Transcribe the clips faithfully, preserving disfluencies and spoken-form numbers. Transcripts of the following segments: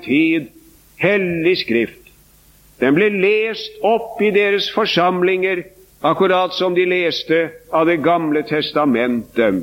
tid hellig skrift. Den ble lest opp i deres forsamlinger, akkurat som de leste av det gamle testamentet.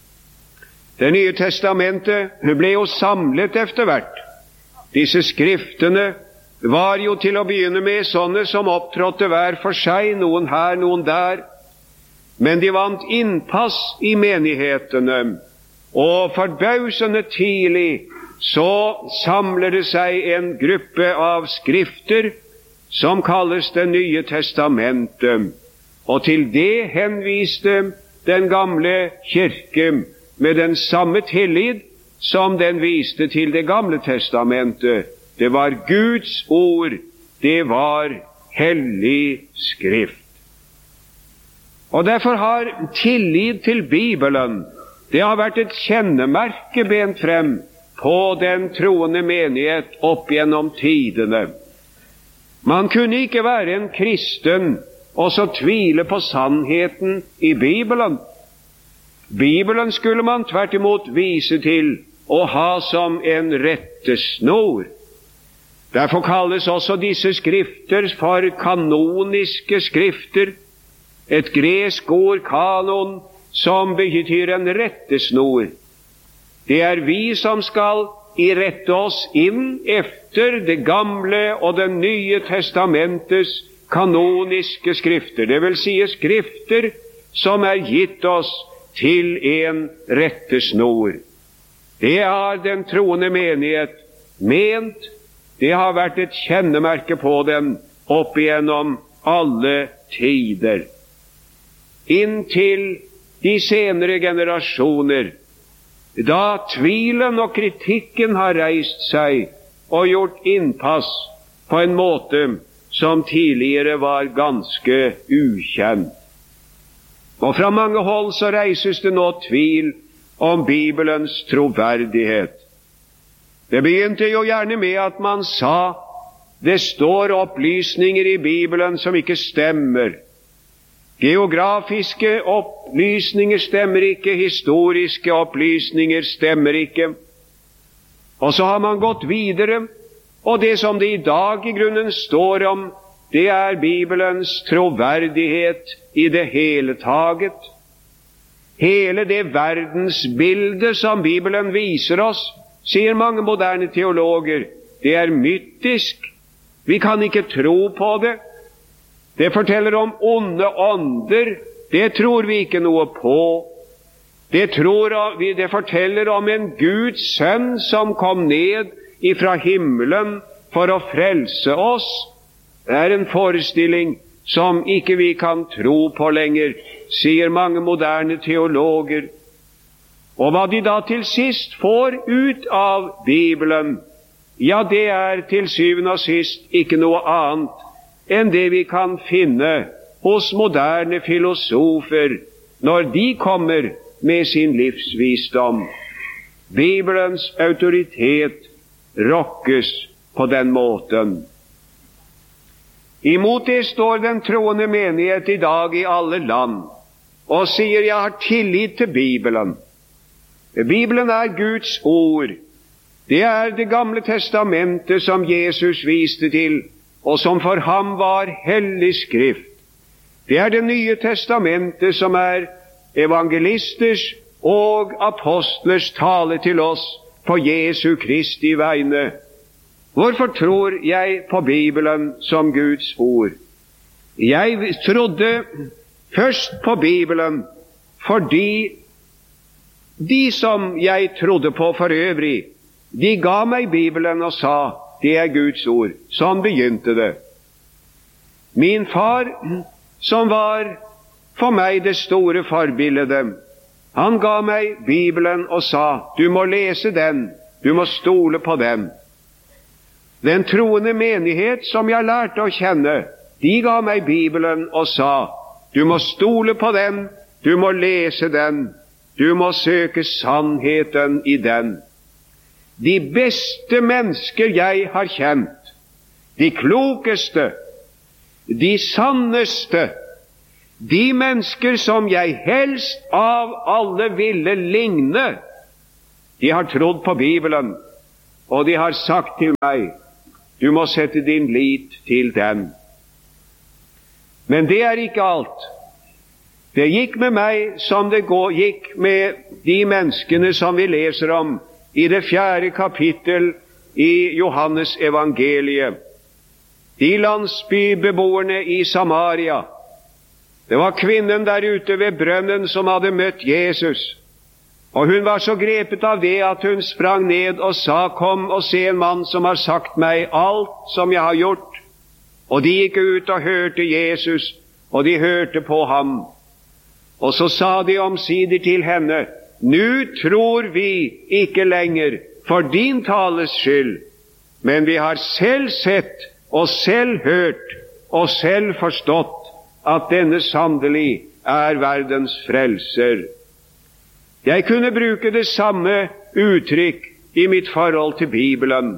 Det nye testamentet ble jo samlet etter hvert. Disse skriftene var jo til å begynne med sånne som opptrådte hver for seg, noen her, noen der. Men de vant innpass i menighetene, og forbausende tidlig så samler det seg en gruppe av skrifter som kalles Det nye testamentet. Og til det henviste den gamle kirke med den samme tillit som den viste til det gamle testamentet. Det var Guds ord, det var hellig skrift. Og derfor har tillit til Bibelen, det har vært et kjennemerke bent frem på den troende menighet opp gjennom tidene. Man kunne ikke være en kristen og så tvile på sannheten i Bibelen. Bibelen skulle man tvert imot vise til å ha som en rettesnor. Derfor kalles også disse skrifter for kanoniske skrifter, et gresk ord, kanon, som betyr en rettesnor. Det er vi som skal irette oss inn efter det gamle og det nye testamentets kanoniske skrifter, det vil si skrifter som er gitt oss til en rettesnor. Det har den troende menighet ment, det har vært et kjennemerke på dem opp igjennom alle tider. Inntil de senere generasjoner, da tvilen og kritikken har reist seg og gjort innpass på en måte som tidligere var ganske ukjent. Og fra mange hold så reises det nå tvil om Bibelens troverdighet. Det begynte jo gjerne med at man sa det står opplysninger i Bibelen som ikke stemmer. Geografiske opplysninger stemmer ikke, historiske opplysninger stemmer ikke. Og så har man gått videre, og det som det i dag i grunnen står om, det er Bibelens troverdighet i det hele taget. Hele det verdensbildet som Bibelen viser oss, sier mange moderne teologer, det er mytisk. Vi kan ikke tro på det. Det forteller om onde ånder, det tror vi ikke noe på. Det, tror vi, det forteller om en Guds sønn som kom ned ifra himmelen for å frelse oss. Det er en forestilling som ikke vi kan tro på lenger, sier mange moderne teologer. Og hva de da til sist får ut av Bibelen, ja, det er til syvende og sist ikke noe annet enn det vi kan finne hos moderne filosofer når de kommer med sin livsvisdom. Bibelens autoritet rokkes på den måten. Imot det står den troende menighet i dag i alle land og sier jeg har tillit til Bibelen. Bibelen er Guds ord. Det er det gamle testamentet som Jesus viste til, og som for ham var hellig skrift. Det er det nye testamentet som er evangelisters og apostlers tale til oss på Jesu Kristi vegne. Hvorfor tror jeg på Bibelen som Guds ord? Jeg trodde først på Bibelen fordi de som jeg trodde på for øvrig, de ga meg Bibelen og sa, det er Guds ord. Sånn begynte det. Min far, som var for meg det store forbildet, han ga meg Bibelen og sa, du må lese den, du må stole på den. Den troende menighet som jeg lærte å kjenne, de ga meg Bibelen og sa, du må stole på den, du må lese den, du må søke sannheten i den. De beste mennesker jeg har kjent, de klokeste, de sanneste, de mennesker som jeg helst av alle ville ligne, de har trodd på Bibelen. og de har sagt til meg, du må sette din lit til den. Men det er ikke alt. Det gikk med meg som det går, gikk med de menneskene som vi leser om i det fjerde kapittel i Johannes evangeliet. De landsbybeboerne i Samaria. Det var kvinnen der ute ved brønnen som hadde møtt Jesus. Og hun var så grepet av det at hun sprang ned og sa, kom og se en mann som har sagt meg alt som jeg har gjort. Og de gikk ut og hørte Jesus, og de hørte på ham. Og så sa de omsider til henne, «Nu tror vi ikke lenger for din tales skyld, men vi har selv sett og selv hørt og selv forstått at denne sannelig er verdens frelser.» Jeg kunne bruke det samme uttrykk i mitt forhold til Bibelen.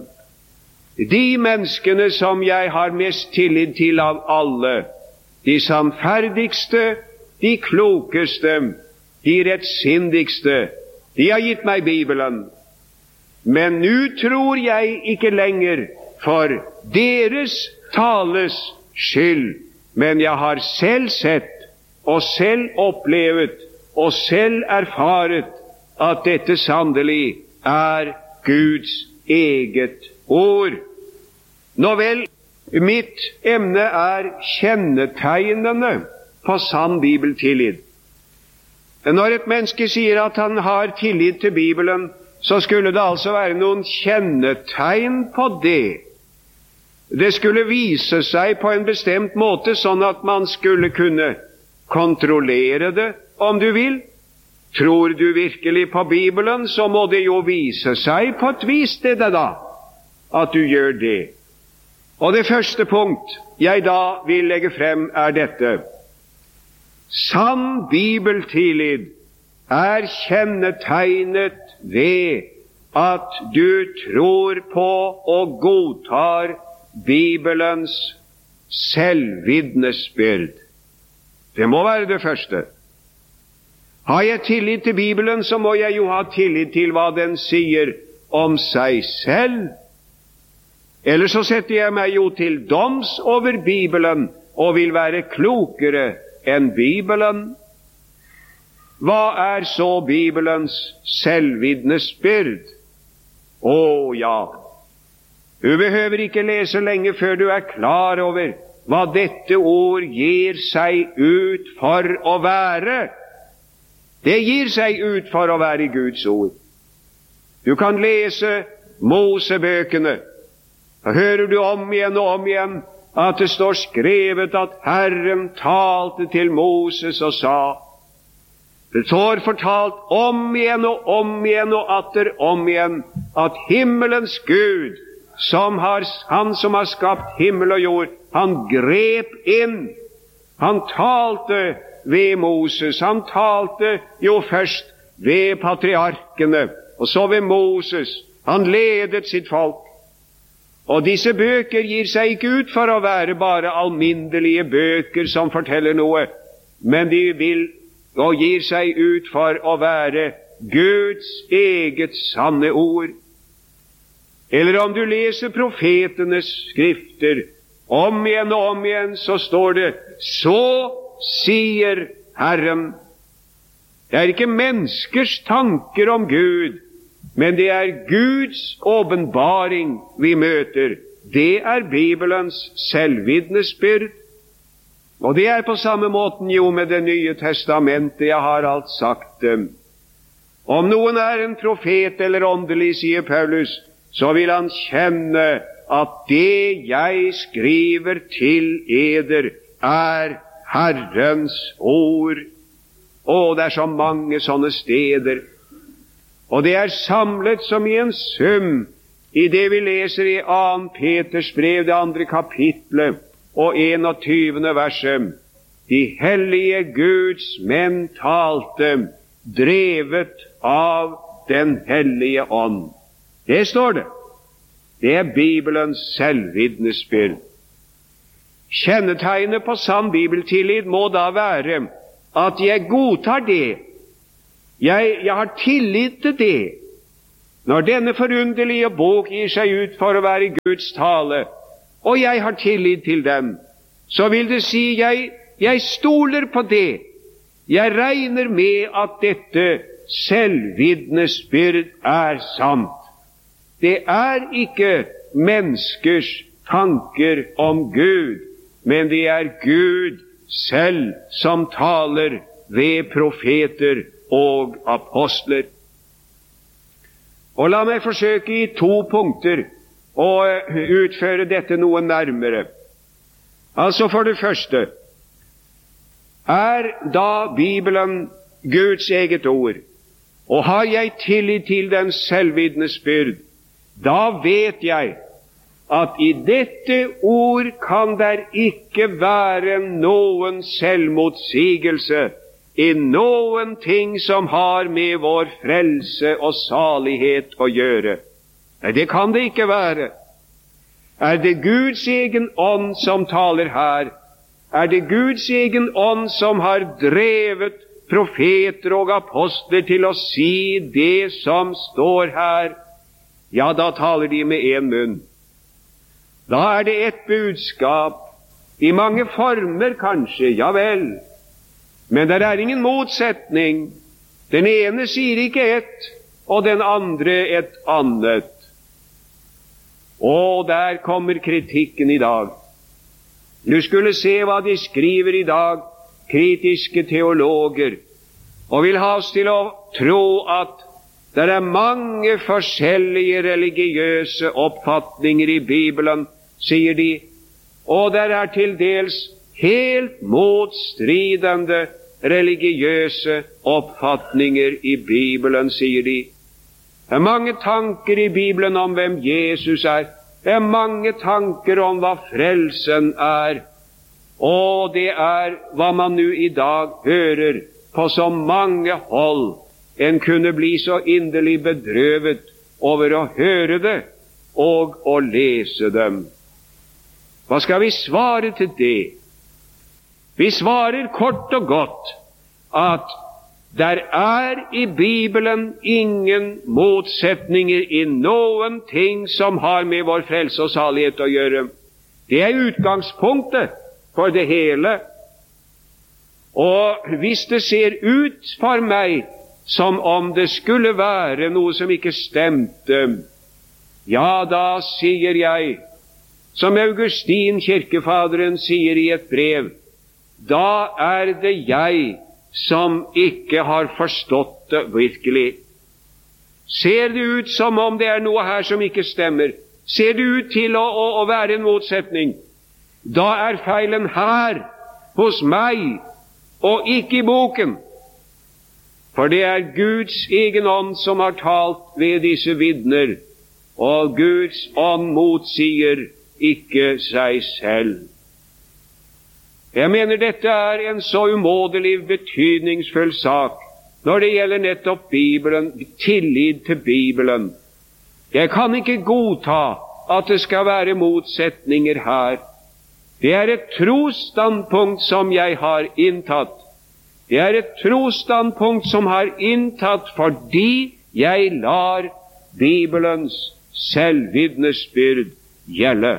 De menneskene som jeg har mest tillit til av alle, de sannferdigste, de klokeste, de rettsindigste, de har gitt meg Bibelen. Men nå tror jeg ikke lenger for deres tales skyld, men jeg har selv sett og selv opplevet og selv erfaret at dette sannelig er Guds eget ord. Nå vel, mitt emne er kjennetegnene på sann bibeltillit. Når et menneske sier at han har tillit til Bibelen, så skulle det altså være noen kjennetegn på det. Det skulle vise seg på en bestemt måte, sånn at man skulle kunne kontrollere det, om du vil. Tror du virkelig på Bibelen, så må det jo vise seg på et vis det da, at du gjør det. Og det første punkt jeg da vil legge frem er dette. Sann bibeltillit er kjennetegnet ved at du tror på og godtar Bibelens selvvitnesbyrd. Det må være det første. Har jeg tillit til Bibelen, så må jeg jo ha tillit til hva den sier om seg selv. Ellers så setter jeg meg jo til doms over Bibelen og vil være klokere enn Bibelen. Hva er så Bibelens selvvitnesbyrd? Å ja, du behøver ikke lese lenge før du er klar over hva dette ord gir seg ut for å være. Det gir seg ut for å være Guds ord. Du kan lese Mosebøkene. Da hører du om igjen og om igjen at det står skrevet at Herren talte til Moses og sa. Det står fortalt om igjen og om igjen og atter om igjen at himmelens Gud, som har, han som har skapt himmel og jord, han grep inn. Han talte ved Moses. Han talte jo først ved patriarkene, og så ved Moses. Han ledet sitt folk. Og disse bøker gir seg ikke ut for å være bare alminnelige bøker som forteller noe, men de vil og gir seg ut for å være Guds eget sanne ord. Eller om du leser profetenes skrifter, om igjen og om igjen, så står det, så sier Herren. Det er ikke menneskers tanker om Gud, men det er Guds åpenbaring vi møter. Det er Bibelens selvvitnesbyrd. Og det er på samme måten jo med Det nye testamentet. Jeg har alt sagt dem. Om noen er en profet eller åndelig, sier Paulus, så vil han kjenne at det jeg skriver til eder er Herrens ord. Og det er så mange sånne steder. Og det er samlet som i en sum i det vi leser i annet Peters brev, det andre kapitlet og enogtyvende verset. De hellige Guds menn talte, drevet av den hellige ånd. Det står det. Det er Bibelens selvvitnesbyrd. Kjennetegnet på sann bibeltillit må da være at jeg godtar det. Jeg, jeg har tillit til det. Når denne forunderlige bok gir seg ut for å være Guds tale, og jeg har tillit til den, så vil det si jeg, jeg stoler på det. Jeg regner med at dette selvvitnesbyrd er sant. Det er ikke menneskers tanker om Gud, men det er Gud selv som taler ved profeter og apostler. Og la meg forsøke i to punkter å utføre dette noe nærmere. Altså for det første, er da Bibelen Guds eget ord, og har jeg tillit til den selvvitnesbyrd, da vet jeg at i dette ord kan der ikke være noen selvmotsigelse i noen ting som har med vår frelse og salighet å gjøre. Nei, det kan det ikke være. Er det Guds egen ånd som taler her? Er det Guds egen ånd som har drevet profeter og apostler til å si det som står her? Ja, da taler de med en munn. Da er det et budskap, i mange former kanskje, ja vel, men det er ingen motsetning. Den ene sier ikke ett, og den andre et annet. Og der kommer kritikken i dag. Du skulle se hva de skriver i dag, kritiske teologer, og vil ha oss til å tro at det er mange forskjellige religiøse oppfatninger i Bibelen, sier de, og det er til dels helt motstridende religiøse oppfatninger i Bibelen, sier de. Det er mange tanker i Bibelen om hvem Jesus er. Det er mange tanker om hva frelsen er. Og det er hva man nå i dag hører på så mange hold. En kunne bli så inderlig bedrøvet over å høre det og å lese dem. Hva skal vi svare til det? Vi svarer kort og godt at der er i Bibelen ingen motsetninger i noen ting som har med vår frelse og salighet å gjøre. Det er utgangspunktet for det hele. Og hvis det ser ut for meg som om det skulle være noe som ikke stemte, ja, da sier jeg, som Augustin, kirkefaderen, sier i et brev, da er det jeg som ikke har forstått det virkelig. Ser det ut som om det er noe her som ikke stemmer? Ser det ut til å, å, å være en motsetning? Da er feilen her, hos meg, og ikke i boken. For det er Guds egen ånd som har talt ved disse vitner, og Guds ånd motsier ikke seg selv. Jeg mener dette er en så umåtelig betydningsfull sak når det gjelder nettopp Bibelen, tillit til Bibelen. Jeg kan ikke godta at det skal være motsetninger her. Det er et trosstandpunkt som jeg har inntatt. Det er et trosstandpunkt som har inntatt fordi jeg lar Bibelens selvvitnesbyrd gjelde.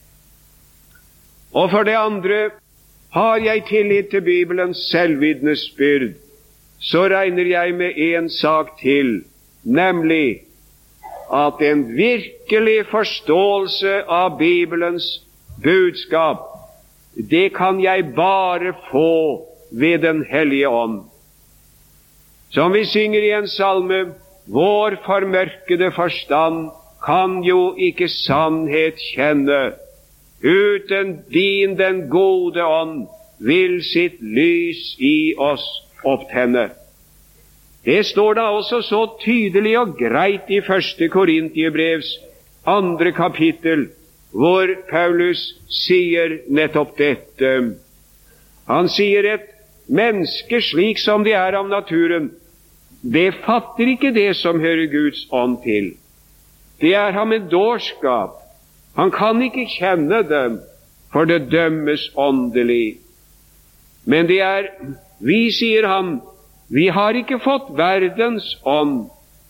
Og for det andre, har jeg tillit til Bibelens selvvitnesbyrd, så regner jeg med en sak til, nemlig at en virkelig forståelse av Bibelens budskap, det kan jeg bare få ved Den hellige ånd. Som vi synger i en salme, vår formørkede forstand kan jo ikke sannhet kjenne, uten din den gode ånd vil sitt lys i oss opptenne. Det står da også så tydelig og greit i første Korintiabrevs andre kapittel, hvor Paulus sier nettopp dette. Han sier et menneske slik som det er av naturen, det fatter ikke det som hører Guds ånd til. Det er ham en dårskap. Han kan ikke kjenne dem, for det dømmes åndelig. Men det er, vi sier ham, vi har ikke fått verdens ånd,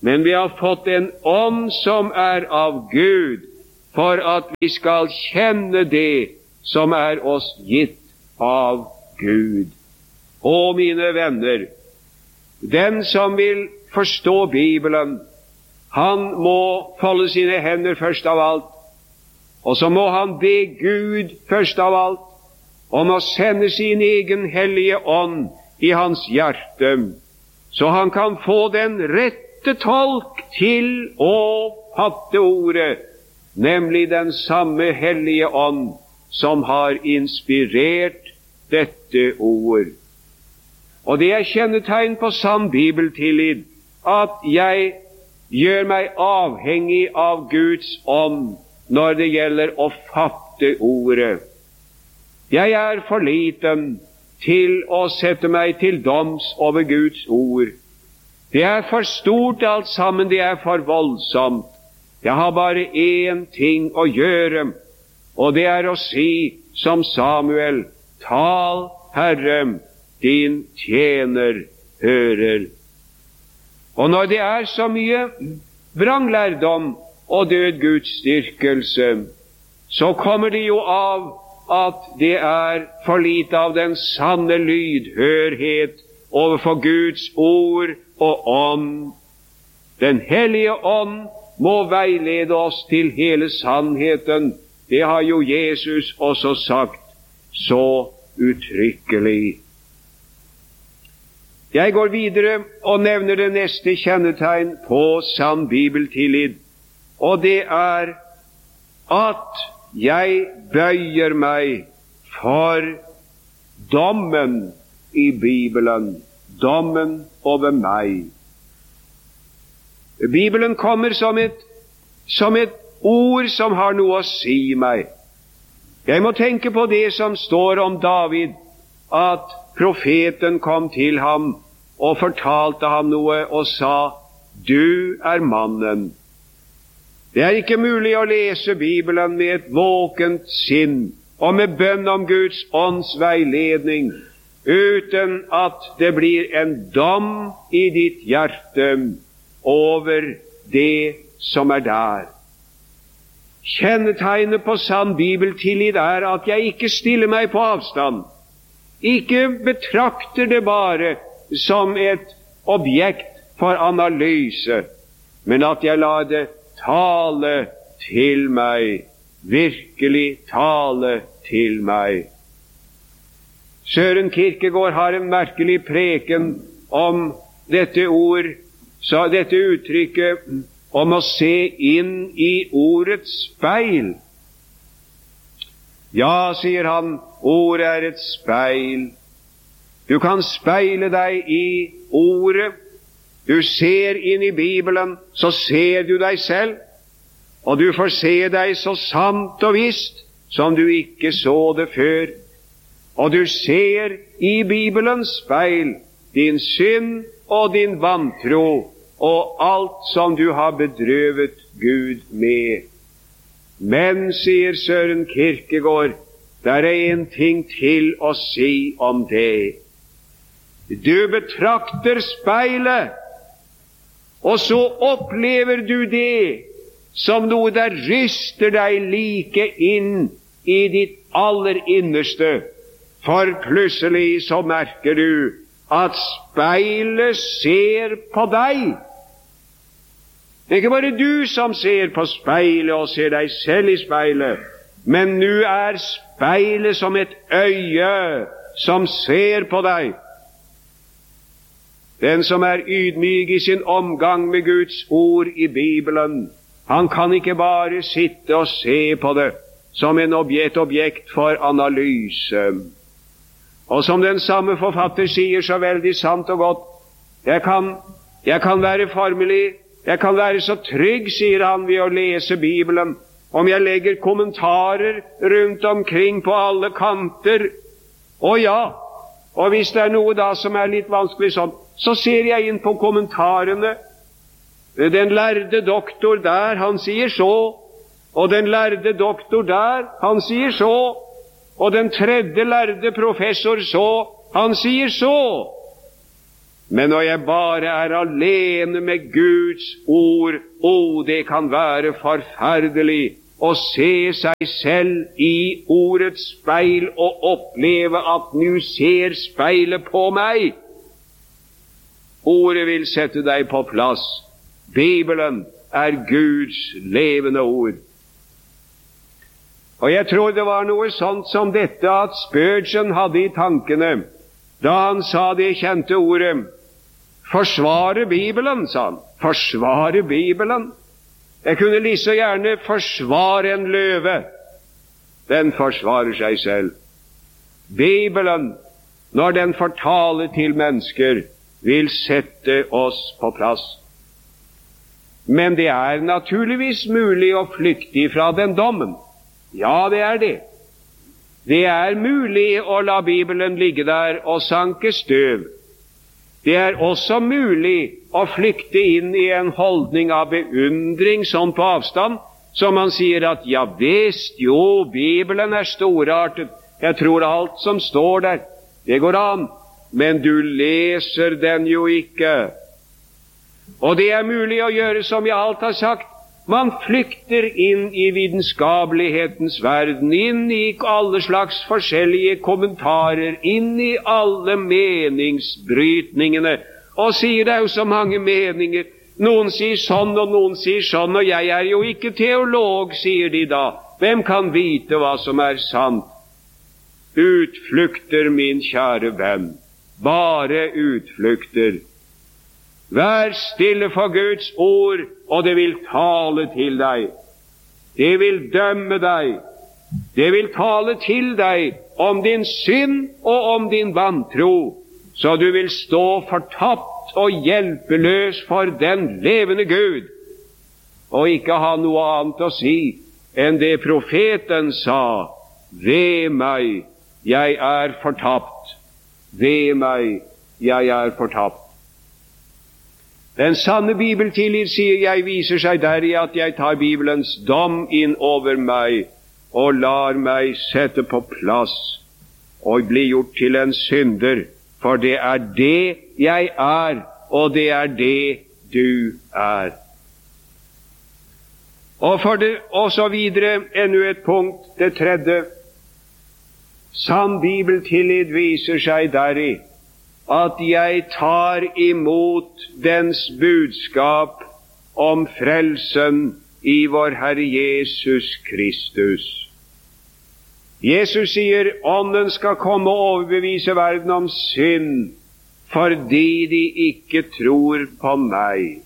men vi har fått en ånd som er av Gud, for at vi skal kjenne det som er oss gitt av Gud. Å, mine venner, den som vil forstå Bibelen, han må folde sine hender først av alt, og så må han be Gud først av alt, om å sende sin egen hellige ånd i hans hjerte, så han kan få den rette tolk til å fatte ordet, nemlig den samme hellige ånd som har inspirert dette ord. Og det er kjennetegn på sann bibeltillit, at jeg gjør meg avhengig av Guds ånd når det gjelder å fatte ordet. Jeg er for liten til å sette meg til doms over Guds ord. Det er for stort alt sammen, det er for voldsomt. Jeg har bare én ting å gjøre, og det er å si som Samuel: tal, Herre, din tjener hører. Og når det er så mye vranglærdom og død gudsdyrkelse, så kommer det jo av at det er for lite av den sanne lydhørhet overfor Guds ord og ånd. Den hellige ånd må veilede oss til hele sannheten. Det har jo Jesus også sagt så uttrykkelig. Jeg går videre og nevner det neste kjennetegn på sann bibeltillit, og det er at jeg bøyer meg for dommen i Bibelen, dommen over meg. Bibelen kommer som et, som et ord som har noe å si meg. Jeg må tenke på det som står om David, at profeten kom til ham og fortalte ham noe og sa: du er mannen. Det er ikke mulig å lese Bibelen med et våkent sinn og med bønn om Guds ånds veiledning, uten at det blir en dom i ditt hjerte over det som er der. Kjennetegnet på sann bibeltillit er at jeg ikke stiller meg på avstand, ikke betrakter det bare som et objekt for analyse, men at jeg lar det tale til meg, virkelig tale til meg. Søren Kierkegaard har en merkelig preken om dette ord, så dette uttrykket om å se inn i ordets speil. Ja, sier han, ordet er et speil. Du kan speile deg i ordet. Du ser inn i Bibelen, så ser du deg selv, og du får se deg så sant og visst som du ikke så det før. Og du ser i Bibelens speil din synd og din vantro og alt som du har bedrøvet Gud med. Men, sier Søren Kierkegaard, der er en ting til å si om det. Du betrakter speilet, og så opplever du det som noe der ryster deg like inn i ditt aller innerste. For plutselig så merker du at speilet ser på deg. Det er ikke bare du som ser på speilet og ser deg selv i speilet, men nå er speilet som et øye som ser på deg. Den som er ydmyk i sin omgang med Guds ord i Bibelen, han kan ikke bare sitte og se på det som en objekt, objekt for analyse. Og som den samme forfatter sier så veldig sant og godt, jeg kan, jeg kan være formelig, jeg kan være så trygg, sier han, ved å lese Bibelen, om jeg legger kommentarer rundt omkring på alle kanter. Og ja, og hvis det er noe da som er litt vanskelig sånn, så ser jeg inn på kommentarene. Den lærde doktor der, han sier så, og den lærde doktor der, han sier så, og den tredje lærde professor så, han sier så. Men når jeg bare er alene med Guds ord, å, det kan være forferdelig å se seg selv i ordets speil og oppleve at nå ser speilet på meg. Ordet vil sette deg på plass. Bibelen er Guds levende ord. Og jeg tror det var noe sånt som dette at Spurgeon hadde i tankene da han sa det kjente ordet forsvare Bibelen, sa han. Forsvare Bibelen. Jeg kunne like så gjerne forsvare en løve. Den forsvarer seg selv. Bibelen, når den fortaler til mennesker, vil sette oss på plass. Men det er naturligvis mulig å flykte fra den dommen. Ja, det er det. Det er mulig å la Bibelen ligge der og sanke støv. Det er også mulig å flykte inn i en holdning av beundring sånn på avstand, som man sier at ja visst, jo, Bibelen er storartet, jeg tror alt som står der, det går an, men du leser den jo ikke. Og det er mulig å gjøre som jeg alt har sagt. Man flykter inn i vitenskapelighetens verden, inn i alle slags forskjellige kommentarer, inn i alle meningsbrytningene, og sier det er jo så mange meninger. Noen sier sånn, og noen sier sånn, og jeg er jo ikke teolog, sier de da. Hvem kan vite hva som er sant? Utflukter, min kjære venn, bare utflukter. Vær stille for Guds ord, og det vil tale til deg. Det vil dømme deg. Det vil tale til deg om din synd og om din vantro, så du vil stå fortapt og hjelpeløs for den levende Gud, og ikke ha noe annet å si enn det profeten sa: ved meg, jeg er fortapt. Ved meg, jeg er fortapt. Den sanne bibeltillit, sier jeg, viser seg deri at jeg tar Bibelens dom inn over meg og lar meg sette på plass og bli gjort til en synder, for det er det jeg er, og det er det du er. Og for det, og så videre, enda et punkt, det tredje. Sann bibeltillit viser seg deri at jeg tar imot dens budskap om frelsen i vår Herre Jesus Kristus. Jesus sier, ånden skal komme og overbevise verden om synd, fordi de ikke tror på meg.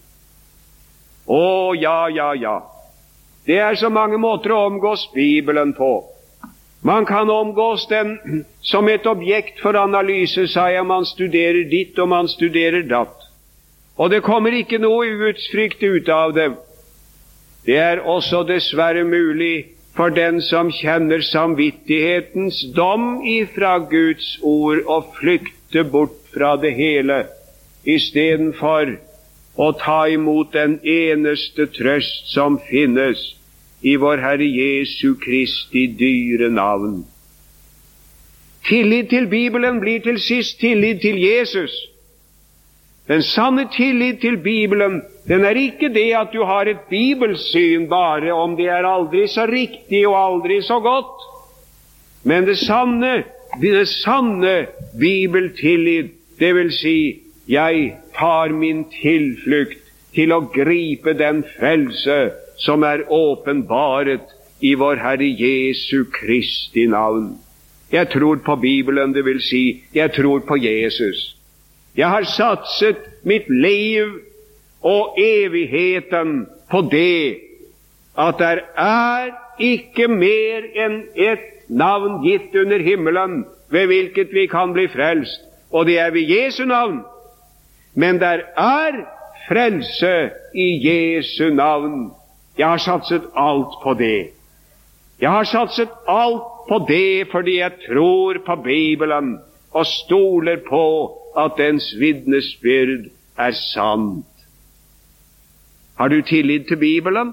Å, ja, ja, ja. Det er så mange måter å omgås Bibelen på. Man kan omgås den som et objekt for analyse, sa jeg, man studerer ditt og man studerer datt. Og det kommer ikke noe gudsfrykt ut av det. Det er også dessverre mulig for den som kjenner samvittighetens dom ifra Guds ord, å flykte bort fra det hele, istedenfor å ta imot den eneste trøst som finnes i vår Herre Jesu Kristi dyre navn. Tillit til Bibelen blir til sist tillit til Jesus. Den sanne tillit til Bibelen, den er ikke det at du har et bibelsyn bare, om det er aldri så riktig og aldri så godt. Men det sanne, det sanne bibeltillit, det vil si, jeg tar min tilflukt til å gripe den frelse som er åpenbaret i vår Herre Jesu Kristi navn. Jeg tror på Bibelen, det vil si, jeg tror på Jesus. Jeg har satset mitt liv og evigheten på det, at der er ikke mer enn et navn gitt under himmelen, ved hvilket vi kan bli frelst, og det er ved Jesu navn. Men der er frelse i Jesu navn. Jeg har satset alt på det. Jeg har satset alt på det fordi jeg tror på Bibelen og stoler på at dens vitnesbyrd er sant. Har du tillit til Bibelen?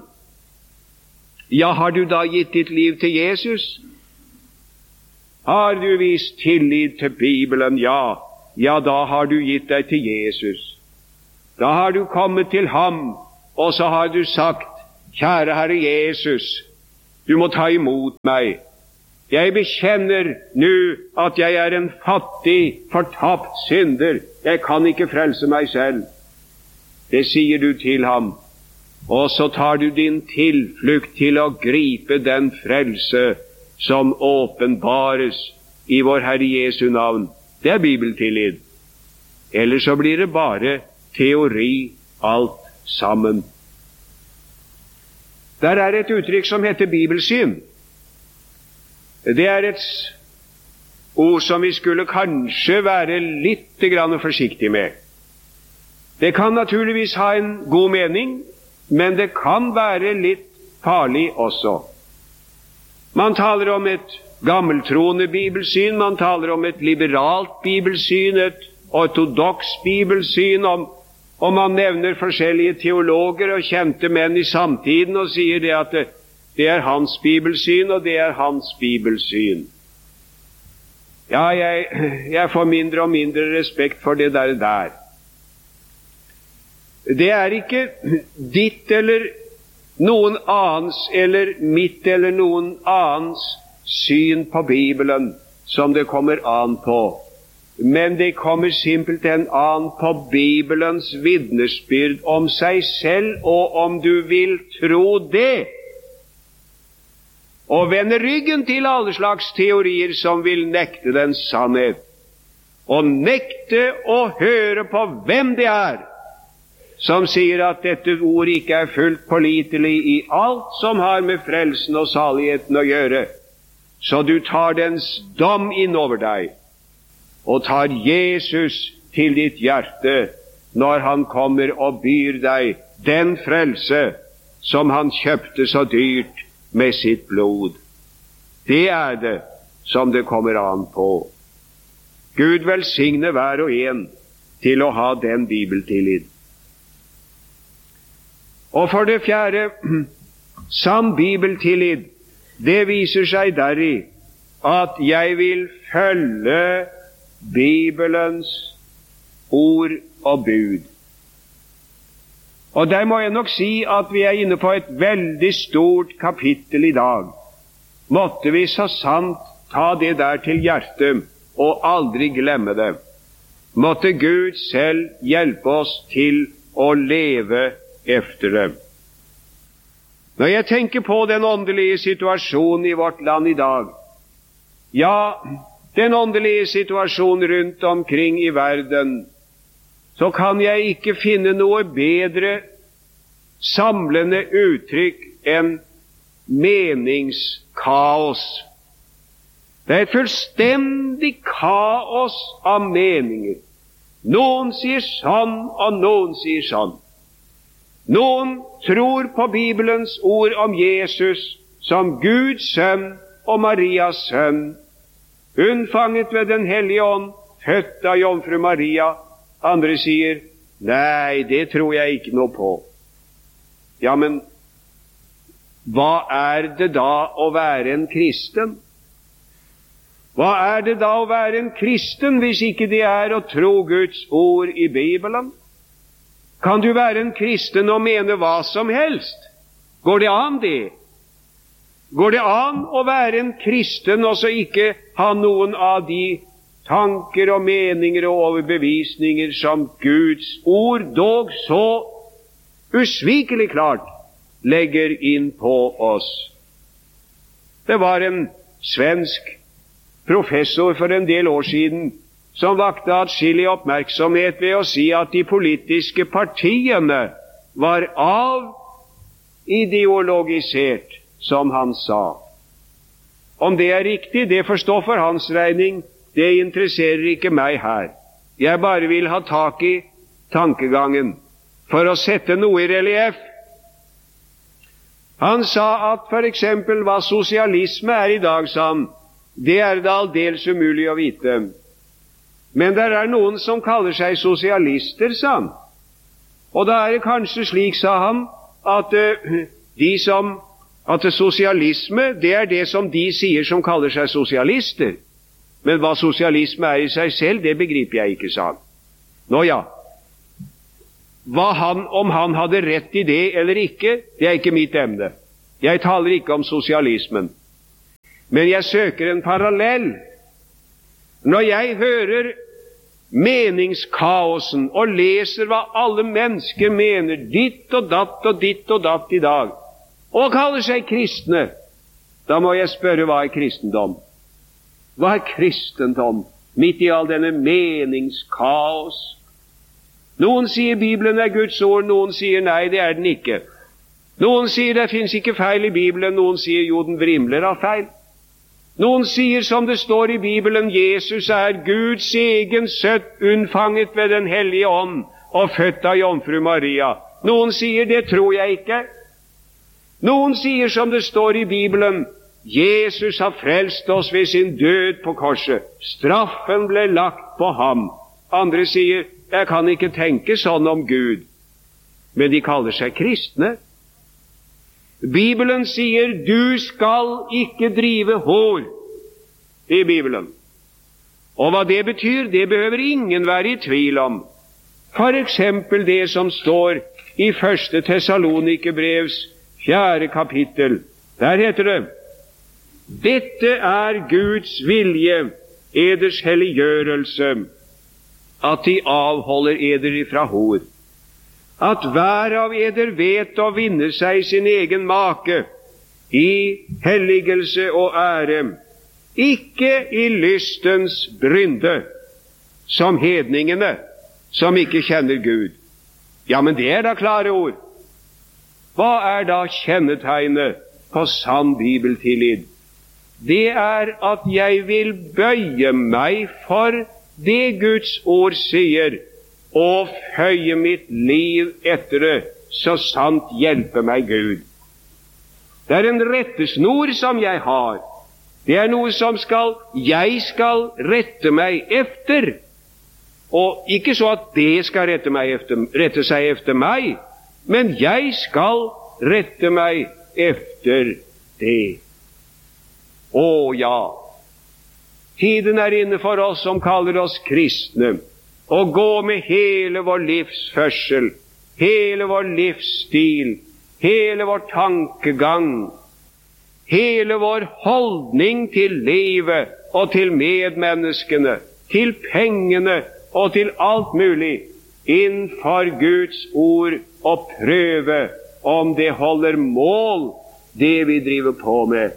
Ja, har du da gitt ditt liv til Jesus? Har du vist tillit til Bibelen? Ja. ja, da har du gitt deg til Jesus. Da har du kommet til ham, og så har du sagt, kjære Herre Jesus, du må ta imot meg. Jeg bekjenner nå at jeg er en fattig, fortapt synder. Jeg kan ikke frelse meg selv. Det sier du til ham. Og så tar du din tilflukt til å gripe den frelse som åpenbares i vår Herre Jesu navn. Det er bibeltillit. Ellers så blir det bare teori alt sammen. Der er et uttrykk som heter bibelsyn. Det er et ord som vi skulle kanskje være litt grann forsiktig med. Det kan naturligvis ha en god mening, men det kan være litt farlig også. Man taler om et gammeltroende bibelsyn, man taler om et liberalt bibelsyn, et ortodoks bibelsyn, om, og man nevner forskjellige teologer og kjente menn i samtiden og sier det at det, det er hans bibelsyn, og det er hans bibelsyn. Ja, jeg, jeg får mindre og mindre respekt for det der der. Det er ikke ditt eller noen annens, eller mitt eller noen annens syn på Bibelen som det kommer an på. Men det kommer simpelthen an på Bibelens vitnesbyrd om seg selv, og om du vil tro det, og vende ryggen til alle slags teorier som vil nekte den sannhet, og nekte å høre på hvem det er som sier at dette ord ikke er fullt pålitelig i alt som har med frelsen og saligheten å gjøre, så du tar dens dom innover deg, og tar Jesus til ditt hjerte når han kommer og byr deg den frelse som han kjøpte så dyrt med sitt blod. Det er det som det kommer an på. Gud velsigne hver og en til å ha den bibeltillit. Og for det fjerde, sann bibeltillit, det viser seg deri at jeg vil følge Bibelens ord og bud. Og der må jeg nok si at vi er inne på et veldig stort kapittel i dag. Måtte vi så sant ta det der til hjertet og aldri glemme det. Måtte Gud selv hjelpe oss til å leve efter det. Når jeg tenker på den åndelige situasjonen i vårt land i dag, ja, den åndelige situasjonen rundt omkring i verden, så kan jeg ikke finne noe bedre samlende uttrykk enn meningskaos. Det er et fullstendig kaos av meninger. Noen sier sånn, og noen sier sånn. Noen tror på Bibelens ord om Jesus som Guds sønn og Marias sønn, unnfanget ved den hellige ånd, født av jomfru Maria. Andre sier, nei, det tror jeg ikke noe på. Ja, men hva er det da å være en kristen? Hva er det da å være en kristen hvis ikke det er å tro Guds ord i Bibelen? Kan du være en kristen og mene hva som helst? Går det an det? Går det an å være en kristen og så ikke ha noen av de tanker og meninger og overbevisninger som Guds ord dog så usvikelig klart legger inn på oss? Det var en svensk professor for en del år siden som vakte atskillig oppmerksomhet ved å si at de politiske partiene var avideologisert, som han sa. Om det er riktig, det får stå for hans regning. Det interesserer ikke meg her. Jeg bare vil ha tak i tankegangen for å sette noe i relieff. Han sa at for eksempel hva sosialisme er i dag, sa han, det er det aldeles umulig å vite. Men det er noen som kaller seg sosialister, sa han. Og da er det kanskje slik, sa han, at uh, de som at sosialisme, det er det som de sier som kaller seg sosialister. Men hva sosialisme er i seg selv, det begriper jeg ikke, sa han. Nå ja, hva han, om han hadde rett i det eller ikke, det er ikke mitt emne. Jeg taler ikke om sosialismen. Men jeg søker en parallell. Når jeg hører meningskaosen og leser hva alle mennesker mener, ditt og datt og ditt og datt i dag, og kaller seg kristne, da må jeg spørre, hva er kristendom? Hva er kristendom midt i all denne meningskaos? Noen sier Bibelen er Guds ord, noen sier nei, det er den ikke. Noen sier det finnes ikke feil i Bibelen, noen sier jo den vrimler av feil. Noen sier som det står i Bibelen, Jesus er Guds egen sønn, unnfanget ved den hellige ånd og født av jomfru Maria. Noen sier det tror jeg ikke. Noen sier som det står i Bibelen, Jesus har frelst oss ved sin død på korset. Straffen ble lagt på ham. Andre sier, jeg kan ikke tenke sånn om Gud. Men de kaller seg kristne. Bibelen sier, du skal ikke drive hor i Bibelen. Og hva det betyr, det behøver ingen være i tvil om. For eksempel det som står i første Tessalonikerbrevs fjerde kapittel. Der heter det, dette er Guds vilje, eders helliggjørelse, at de avholder eder ifra hor. At hver av eder vet å vinne seg sin egen make i helligelse og ære, ikke i lystens brynde, som hedningene, som ikke kjenner Gud. Ja, men det er da klare ord. Hva er da kjennetegnet på sann bibeltillid? Det er at jeg vil bøye meg for det Guds ord sier, og føye mitt liv etter det, så sant hjelper meg Gud. Det er en rettesnor som jeg har. Det er noe som skal, jeg skal rette meg efter. Og ikke så at det skal rette, meg efter, rette seg efter meg, men jeg skal rette meg efter det. Å ja, tiden er inne for oss som kaller oss kristne, å gå med hele vår livsførsel, hele vår livsstil, hele vår tankegang, hele vår holdning til livet og til medmenneskene, til pengene og til alt mulig, innenfor Guds ord, og prøve om det holder mål, det vi driver på med.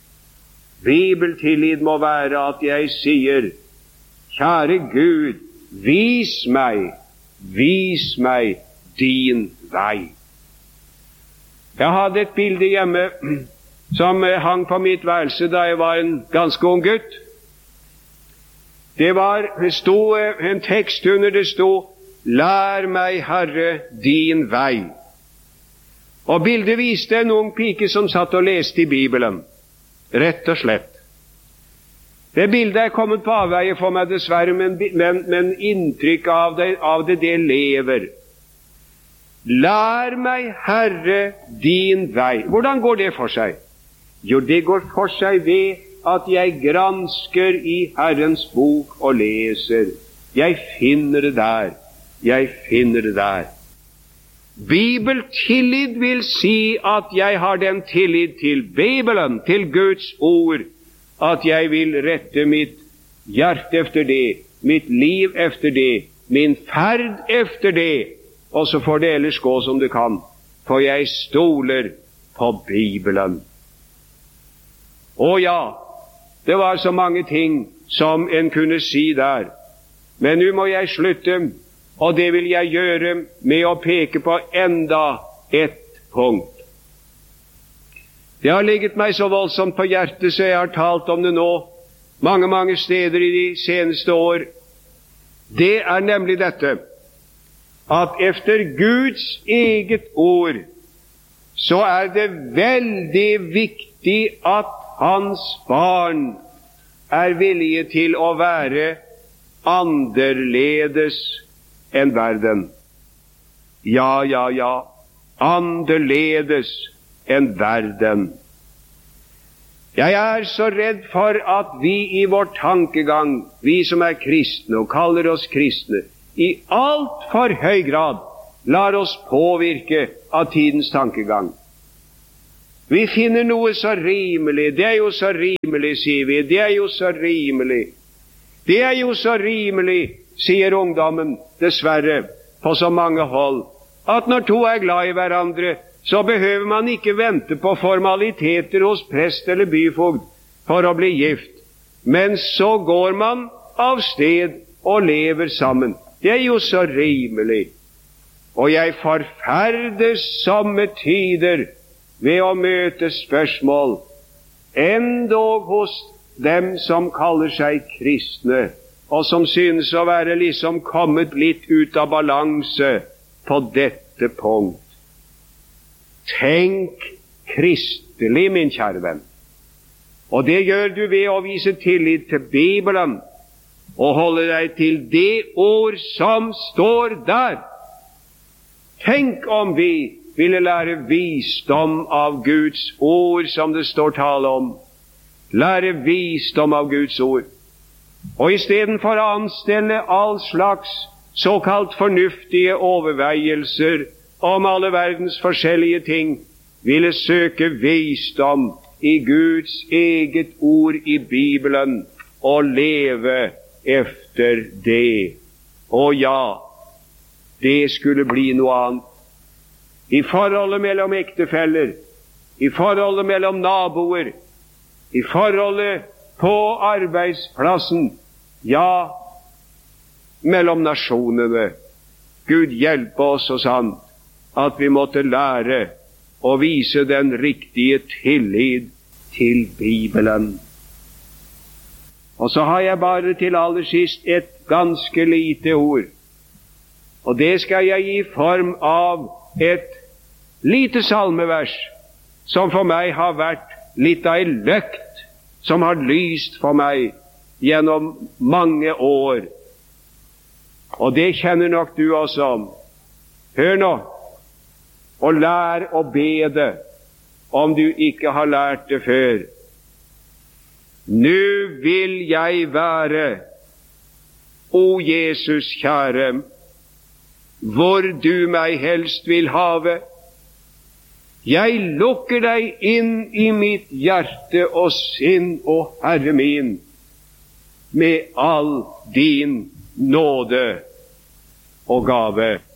Bibeltillid må være at jeg sier, kjære Gud, vis meg, vis meg din vei. Jeg hadde et bilde hjemme som hang på mitt værelse da jeg var en ganske ung gutt. Det var, det sto en tekst under, det sto, lær meg, Herre, din vei. Og bildet viste en ung pike som satt og leste i Bibelen. Rett og slett. Det bildet er kommet på avveie for meg dessverre, men, men, men inntrykk av det, av det, det lever. Lær meg, Herre, din vei. Hvordan går det for seg? Jo, det går for seg ved at jeg gransker i Herrens bok og leser. Jeg finner det der. Jeg finner det der. Bibeltillit vil si at jeg har den tillit til Bibelen, til Guds ord, at jeg vil rette mitt hjerte efter det, mitt liv efter det, min ferd efter det, og så får det ellers gå som det kan, for jeg stoler på Bibelen. Å ja, det var så mange ting som en kunne si der, men nå må jeg slutte. Og det vil jeg gjøre med å peke på enda et punkt. Det har ligget meg så voldsomt på hjertet, så jeg har talt om det nå mange, mange steder i de seneste år. Det er nemlig dette, at efter Guds eget ord, så er det veldig viktig at hans barn er villige til å være anderledes enn verden. Ja, ja, ja, anderledes enn verden. Jeg er så redd for at vi i vår tankegang, vi som er kristne og kaller oss kristne, i alt for høy grad lar oss påvirke av tidens tankegang. Vi finner noe så rimelig, det er jo så rimelig, sier vi, det er jo så rimelig. Det er jo så rimelig, sier ungdommen, dessverre, på så mange hold, at når to er glad i hverandre, så behøver man ikke vente på formaliteter hos prest eller byfogd for å bli gift. Men så går man av sted og lever sammen. Det er jo så rimelig. Og jeg forferdes somme tider ved å møte spørsmål, endog hos dem som kaller seg kristne, og som synes å være liksom kommet litt ut av balanse på dette punkt. Tenk kristelig, min kjære venn. Og det gjør du ved å vise tillit til Bibelen og holde deg til det ord som står der. Tenk om vi ville lære visdom av Guds ord, som det står tale om. Lære visdom av Guds ord. Og istedenfor å anstelle all slags såkalt fornuftige overveielser om alle verdens forskjellige ting, ville søke visdom i Guds eget ord i Bibelen og leve efter det. Og ja, det skulle bli noe annet. I forholdet mellom ektefeller, i forholdet mellom naboer, i forholdet på arbeidsplassen, ja, mellom nasjonene. Gud hjelpe oss og sant at vi måtte lære å vise den riktige tillit til Bibelen. Og så har jeg bare til aller sist et ganske lite ord, og det skal jeg gi form av et lite salmevers som for meg har vært litt av en løkt som har lyst for meg gjennom mange år. Og det kjenner nok du også om. Hør nå, og lær å be det, om du ikke har lært det før. Nå vil jeg være, o Jesus kjære, hvor du meg helst vil have. Jeg lukker deg inn i mitt hjerte og sinn, o Herre min, med all din nåde og gave.